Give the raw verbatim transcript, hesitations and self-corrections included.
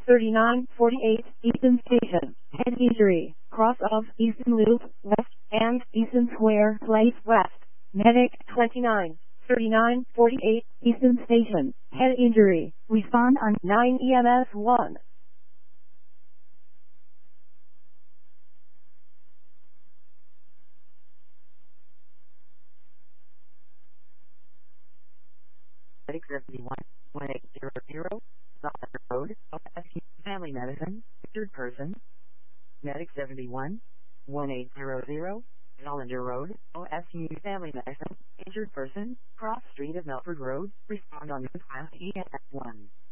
thirty-nine forty-eight, Easton Station, head injury, cross of Easton Loop, West, and Easton Square Place West. Medic twenty-nine thirty-nine forty-eight, Easton Station, head injury, respond on nine E M S one. Medic seventy-one one eight zero zero, Zoller Road, O S U Family Medicine, injured person. Medic seventy-one one eight zero zero, Zoller Road, O S U Family Medicine, injured person, cross street of Melford Road, respond on E M S one.